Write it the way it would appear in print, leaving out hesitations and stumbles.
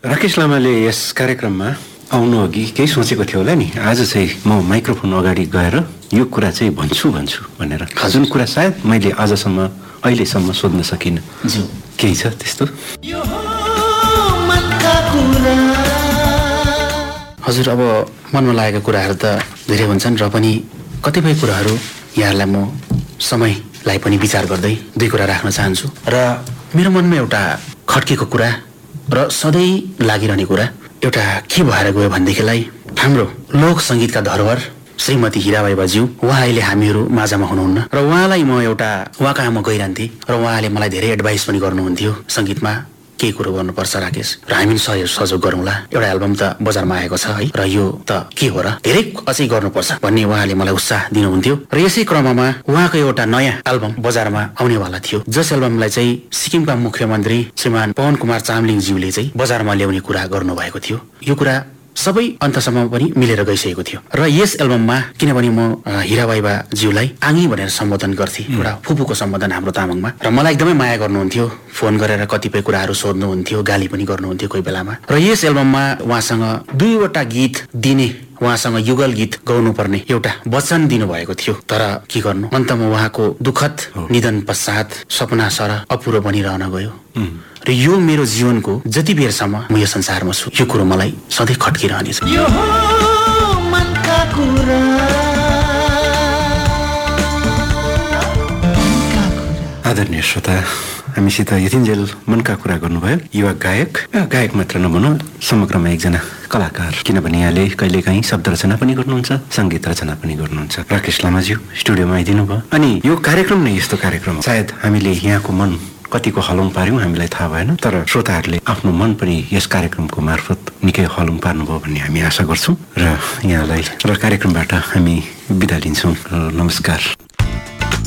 राकेश लामाले यस कार्यक्रममा आउनु अघि केही सोचेको थियो होला नि, आज चाहिँ म माइक्रोफोन अगाडि गएर यो कुरा चाहिँ भन्छु भनेर। जुन कुरा सायद मैले अहिलेसम्म सोध्न सकिनँ। केही छ त्यस्तो? हजुर, अब मनमा लागेका कुराहरू त धेरै हुन्छन् र पनि कतिपय कुराहरू यहाँलाई म समयलाई पनि विचार गर्दै दुई कुरा राख्न चाहन्छु। र मेरो मनमा एउटा खड्केको कुरा र सधैँ लागिरहने कुरा एउटा के भएर गयो भनेदेखिलाई, हाम्रो लोक सङ्गीतका धरोहर श्रीमती हिराबाई बाज्यू, उहाँ अहिले हामीहरू माझमा हुनुहुन्न र उहाँलाई म उहाँ कहाँ म गइरहन्थेँ र उहाँले मलाई धेरै एडभाइस पनि गर्नुहुन्थ्यो, सङ्गीतमा केही कुरो गर्नुपर्छ राकेश र हामी सहयोग गरौँला, एउटा एल्बम त बजारमा आएको छ है, र यो त के हो र, धेरै अझै गर्नुपर्छ भन्ने उहाँले मलाई उत्साह दिनुहुन्थ्यो। र यसै क्रममा उहाँको एउटा नयाँ एल्बम बजारमा आउनेवाला थियो, जस एल्बमलाई चाहिँ सिक्किमका मुख्यमन्त्री श्रीमान पवन कुमार चामलिङज्यूले चाहिँ बजारमा ल्याउने कुरा गर्नुभएको थियो। यो कुरा सबै अन्तसम्म पनि मिलेर गइसकेको थियो। र यस एल्बममा किनभने म हिराबाई बाज्यूलाई आङी भनेर सम्बोधन गर्थेँ, एउटा फुपूको सम्बोधन हाम्रो तामाङमा, र मलाई एकदमै माया गर्नुहुन्थ्यो, फोन गरेर कतिपय कुराहरू सोध्नुहुन्थ्यो, गाली पनि गर्नुहुन्थ्यो कोही बेलामा। र यस एल्बममा उहाँसँग 2वटा गीत दिने, उहाँसँग युगल गीत गाउनुपर्ने एउटा वचन दिनुभएको थियो। तर के गर्नु, अन्तमा उहाँको दुःखद निधन पश्चात सपना सर अपुरो बनिरहन गयो। र यो मेरो जीवनको जति बेरसम्म म यो संसारमा छु, यो कुरो मलाई सधैँ खट्किरहनेछ। आदरणीय श्रोता, हामीसित यतिन्जेल मनका कुरा गर्नुभयो युवा गायक मात्र नभनौँ, समग्रमा एकजना कलाकार, किनभने यहाँले कहिलेकाहीँ शब्द रचना पनि गर्नुहुन्छ, सङ्गीत रचना पनि गर्नुहुन्छ। राकेश लामाज्यू स्टुडियोमा आइदिनु भयो, अनि यो कार्यक्रम नै यस्तो कार्यक्रम, सायद हामीले यहाँको मन कतिको हलुङ पार्यौँ हामीलाई थाहा भएन, तर श्रोताहरूले आफ्नो मन पनि यस कार्यक्रमको मार्फत निकै हलुङ पार्नुभयो भन्ने हामी आशा गर्छौँ र यहाँलाई र कार्यक्रमबाट हामी बिदा लिन्छौँ। नमस्कार।